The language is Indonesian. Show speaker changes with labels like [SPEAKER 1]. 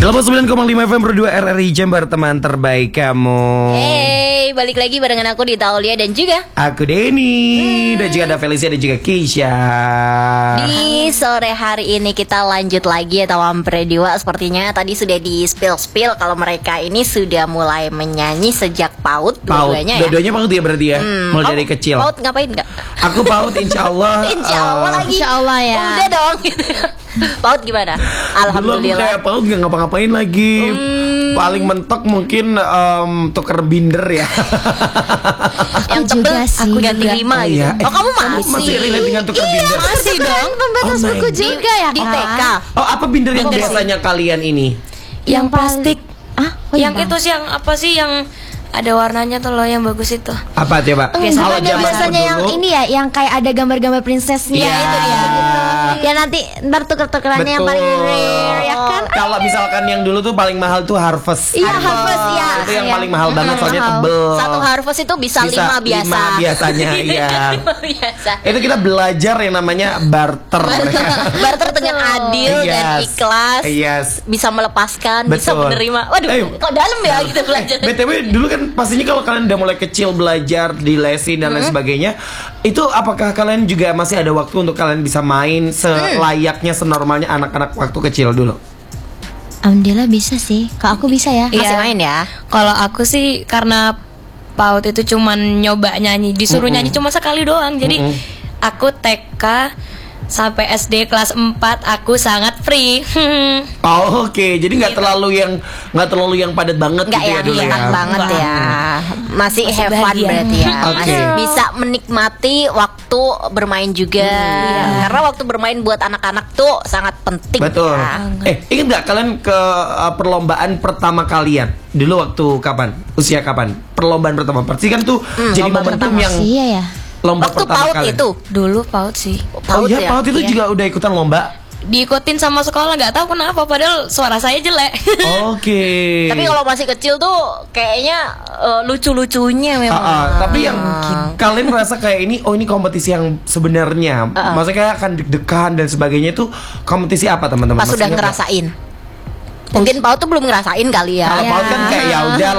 [SPEAKER 1] 89,5 FM Pro 2 RRI Jember, teman terbaik kamu.
[SPEAKER 2] Hey, balik lagi barengan aku di Taulia dan juga
[SPEAKER 1] Aku Denny dan juga ada Felicia dan juga Keisha.
[SPEAKER 2] di sore hari ini kita lanjut lagi ya Tawam Pre2. Sepertinya tadi sudah di spill kalau mereka ini sudah mulai menyanyi sejak PAUD. Dua-duanya ya.
[SPEAKER 1] Dua-duanya PAUD ya berarti ya. Mulai dari kecil.
[SPEAKER 2] PAUD ngapain enggak?
[SPEAKER 1] Aku PAUD insya Allah.
[SPEAKER 2] Insya Allah lagi.
[SPEAKER 3] Insya Allah ya.
[SPEAKER 2] Udah dong gitu. PAUD gimana?
[SPEAKER 1] Dulu aku
[SPEAKER 2] Alhamdulillah.
[SPEAKER 1] kayak PAUD gak ngapa-ngapain lagi. Paling mentok mungkin tuker binder ya.
[SPEAKER 2] Yang
[SPEAKER 3] juga
[SPEAKER 2] tebel
[SPEAKER 3] sih.
[SPEAKER 2] aku ganti 5
[SPEAKER 1] Oh,
[SPEAKER 2] gitu.
[SPEAKER 1] iya.
[SPEAKER 2] Oh, kamu
[SPEAKER 1] Masih relate dengan tuker binder.
[SPEAKER 2] Masih dong.
[SPEAKER 3] Pembatas
[SPEAKER 1] Oh my
[SPEAKER 3] buku
[SPEAKER 1] God.
[SPEAKER 3] juga ya
[SPEAKER 2] Di
[SPEAKER 3] Kak?
[SPEAKER 2] TK.
[SPEAKER 1] Oh, apa binder yang
[SPEAKER 2] Binder
[SPEAKER 1] biasanya kalian ini?
[SPEAKER 4] Yang plastik.
[SPEAKER 3] Ah, oh
[SPEAKER 4] Yang
[SPEAKER 3] iya.
[SPEAKER 4] itu sih yang apa sih yang ada warnanya tuh loh yang bagus itu.
[SPEAKER 1] Apa coba?
[SPEAKER 3] Enggak, ada
[SPEAKER 1] zaman
[SPEAKER 3] biasanya yang
[SPEAKER 1] dulu,
[SPEAKER 3] ini ya, yang kayak ada gambar-gambar prinsesnya
[SPEAKER 1] Iya.
[SPEAKER 3] itu ya. Ya nanti ntar tuker-tukerannya yang
[SPEAKER 1] Betul.
[SPEAKER 3] paling rare ya kan?
[SPEAKER 1] Kalau misalkan yang dulu tuh paling mahal tuh Harvest.
[SPEAKER 3] Iya, Harvest ya.
[SPEAKER 1] Itu yang
[SPEAKER 3] Iya.
[SPEAKER 1] paling mahal banget soalnya
[SPEAKER 3] Mahal.
[SPEAKER 1] tebel.
[SPEAKER 2] Satu Harvest itu bisa 5 biasa.
[SPEAKER 1] 5 biasanya, iya.
[SPEAKER 2] 5 biasa.
[SPEAKER 1] Itu kita belajar yang namanya barter.
[SPEAKER 2] Barter dengan adil dan
[SPEAKER 1] Yes.
[SPEAKER 2] ikhlas.
[SPEAKER 1] Yes.
[SPEAKER 2] Bisa melepaskan, bisa
[SPEAKER 1] Betul.
[SPEAKER 2] menerima. Waduh, kok dalam ya gitu belajar.
[SPEAKER 1] BTW dulu kan pastinya kalau kalian udah mulai kecil belajar di lesin dan lain sebagainya, itu apakah kalian juga masih ada waktu untuk kalian bisa main selayaknya senormalnya anak-anak waktu kecil dulu?
[SPEAKER 3] Alhamdulillah bisa sih. Kalau aku bisa ya.
[SPEAKER 2] Masih main ya.
[SPEAKER 4] Kalau aku sih karena PAUD itu cuman nyoba nyanyi, disuruh nyanyi cuma sekali doang. Jadi aku TK sampai SD kelas 4 aku sangat free.
[SPEAKER 1] Oh, oke. Jadi nggak terlalu yang padat banget
[SPEAKER 2] Enggak
[SPEAKER 1] gitu
[SPEAKER 2] ya,
[SPEAKER 1] ya dulu
[SPEAKER 2] enak
[SPEAKER 1] ya.
[SPEAKER 2] banget ya. Masih
[SPEAKER 4] Masih
[SPEAKER 2] have fun
[SPEAKER 4] bahagia.
[SPEAKER 2] berarti ya.
[SPEAKER 1] Oke.
[SPEAKER 2] Masih bisa menikmati waktu bermain juga. Karena waktu bermain buat anak-anak tuh sangat penting.
[SPEAKER 1] Betul.
[SPEAKER 2] Ya.
[SPEAKER 1] Ingat nggak kalian ke perlombaan pertama kalian? Dulu waktu kapan? Usia kapan? Perlombaan pertama. Pasti kan tuh jadi
[SPEAKER 2] lomba
[SPEAKER 1] momentum
[SPEAKER 2] pertama.
[SPEAKER 1] yang
[SPEAKER 3] Iya ya.
[SPEAKER 1] lomba
[SPEAKER 2] Waktu
[SPEAKER 1] pertama
[SPEAKER 2] PAUD
[SPEAKER 1] kalian.
[SPEAKER 2] itu.
[SPEAKER 4] Dulu PAUD sih.
[SPEAKER 1] Oh iya, PAUD itu juga udah ikutan lomba.
[SPEAKER 4] Diikutin sama sekolah nggak tahu kenapa padahal suara saya jelek.
[SPEAKER 1] Oke.
[SPEAKER 2] Tapi kalau masih kecil tuh kayaknya lucu-lucunya memang.
[SPEAKER 1] Tapi yang kalian merasa kayak ini, oh ini kompetisi yang sebenarnya, maksudnya kayak akan deg-degan dan sebagainya itu kompetisi apa teman-teman?
[SPEAKER 2] Pas
[SPEAKER 1] Masih
[SPEAKER 2] sudah
[SPEAKER 1] ingat nggak?
[SPEAKER 2] ngerasain. Mungkin PAUD tuh belum ngerasain kali ya.
[SPEAKER 1] Kalau PAUD kan kayak ya udah